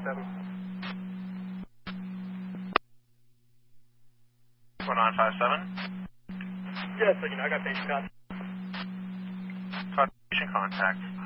1957. Just a second, I got patient contact. Patient contact.